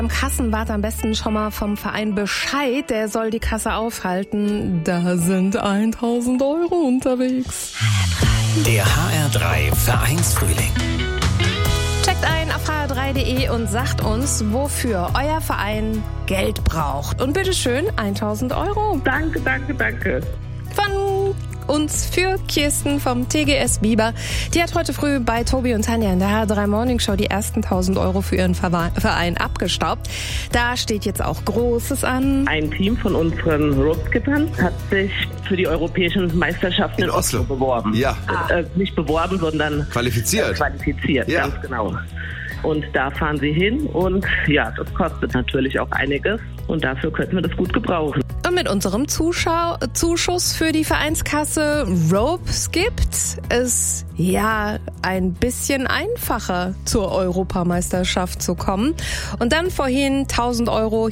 Am Kassenwart am besten schon mal vom Verein Bescheid, der soll die Kasse aufhalten. Da sind 1.000 Euro unterwegs. Der HR3 Vereinsfrühling. Checkt ein auf hr3.de und sagt uns, wofür euer Verein Geld braucht. Und bitteschön 1.000 Euro. Danke. Von uns für Kirsten vom TGS Biber. Die hat heute früh bei Tobi und Tanja in der HR3 Morning Show die ersten 1.000 Euro für ihren Verein abgestaubt. Da steht jetzt auch Großes an. Ein Team von unseren Rope-Skippern hat sich für die europäischen Meisterschaften in Oslo beworben. Ja. Nicht beworben, sondern qualifiziert. Ja. Ganz genau. Und da fahren sie hin und ja, das kostet natürlich auch einiges und dafür könnten wir das gut gebrauchen. Und mit unserem Zuschuss für die Vereinskasse Rope gibt es ja ein bisschen einfacher zur Europameisterschaft zu kommen. Und dann vorhin 1.000 Euro